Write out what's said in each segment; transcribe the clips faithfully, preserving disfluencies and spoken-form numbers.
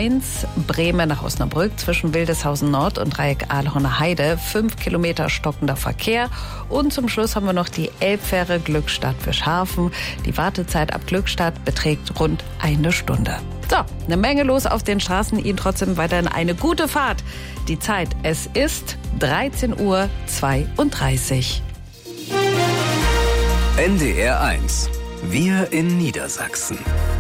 eins, Bremen nach Osnabrück zwischen Wildeshausen Nord und Dreieck Ahlhorner Heide. Fünf Kilometer stockender Verkehr. Und zum Schluss haben wir noch die Elbfähre Glückstadt-Fischhafen. Die Wartezeit ab Glückstadt beträgt rund eine Stunde. So, eine Menge los auf den Straßen. Ihnen trotzdem weiterhin eine gute Fahrt. Die Zeit, es ist dreizehn Uhr zweiunddreißig. N D R eins. Wir in Niedersachsen.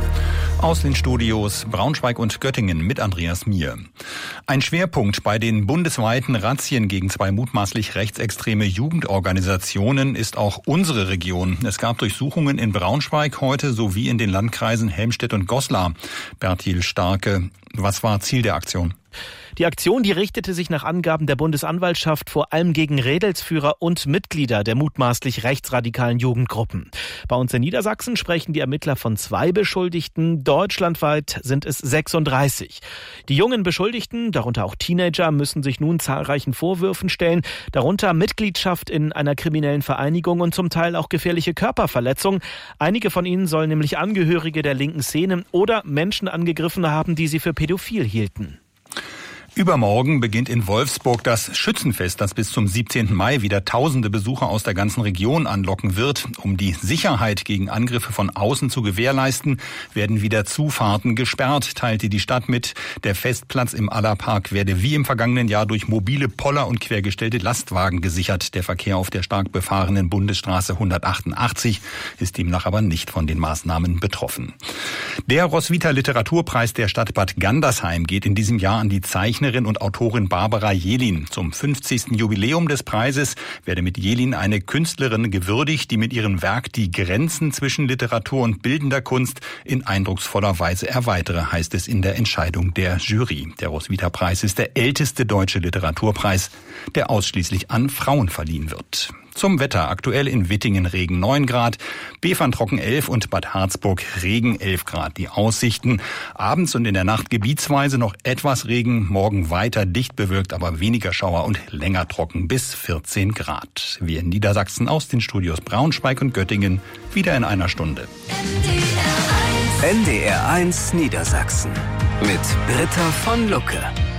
Aus den Studios Braunschweig und Göttingen mit Andreas Mier. Ein Schwerpunkt bei den bundesweiten Razzien gegen zwei mutmaßlich rechtsextreme Jugendorganisationen ist auch unsere Region. Es gab Durchsuchungen in Braunschweig heute sowie in den Landkreisen Helmstedt und Goslar. Bertil Starke, was war Ziel der Aktion? Die Aktion, die richtete sich nach Angaben der Bundesanwaltschaft vor allem gegen Rädelsführer und Mitglieder der mutmaßlich rechtsradikalen Jugendgruppen. Bei uns in Niedersachsen sprechen die Ermittler von zwei Beschuldigten. Deutschlandweit sind es sechsunddreißig. Die jungen Beschuldigten, darunter auch Teenager, müssen sich nun zahlreichen Vorwürfen stellen, darunter Mitgliedschaft in einer kriminellen Vereinigung und zum Teil auch gefährliche Körperverletzung. Einige von ihnen sollen nämlich Angehörige der linken Szene oder Menschen angegriffen haben, die sie für pädophil hielten. Übermorgen beginnt in Wolfsburg das Schützenfest, das bis zum siebzehnten Mai wieder tausende Besucher aus der ganzen Region anlocken wird. Um die Sicherheit gegen Angriffe von außen zu gewährleisten, werden wieder Zufahrten gesperrt, teilte die Stadt mit. Der Festplatz im Allerpark werde wie im vergangenen Jahr durch mobile Poller und quergestellte Lastwagen gesichert. Der Verkehr auf der stark befahrenen Bundesstraße hundertachtundachtzig ist demnach aber nicht von den Maßnahmen betroffen. Der Roswitha Literaturpreis der Stadt Bad Gandersheim geht in diesem Jahr an die Zeichnerin und Autorin Barbara Jelin. Zum fünfzigsten Jubiläum des Preises werde mit Jelin eine Künstlerin gewürdigt, die mit ihrem Werk die Grenzen zwischen Literatur und bildender Kunst in eindrucksvoller Weise erweitere, heißt es in der Entscheidung der Jury. Der Roswitha-Preis ist der älteste deutsche Literaturpreis, der ausschließlich an Frauen verliehen wird. Zum Wetter. Aktuell in Wittingen Regen neun Grad, Befern trocken elf und Bad Harzburg Regen elf Grad. Die Aussichten abends und in der Nacht gebietsweise noch etwas Regen, morgen weiter dicht bewölkt, aber weniger Schauer und länger trocken bis vierzehn Grad. Wir in Niedersachsen aus den Studios Braunschweig und Göttingen wieder in einer Stunde. N D R eins Niedersachsen mit Britta von Lucke.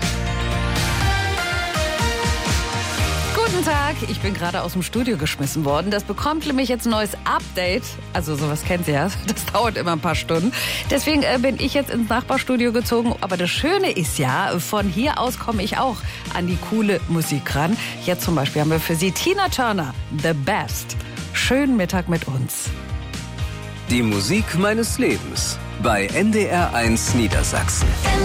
Guten Tag, ich bin gerade aus dem Studio geschmissen worden. Das bekommt nämlich jetzt ein neues Update. Also sowas kennt ihr ja, das dauert immer ein paar Stunden. Deswegen äh, bin ich jetzt ins Nachbarstudio gezogen. Aber das Schöne ist ja, von hier aus komme ich auch an die coole Musik ran. Jetzt zum Beispiel haben wir für Sie Tina Turner, The Best. Schönen Mittag mit uns. Die Musik meines Lebens bei N D R eins Niedersachsen.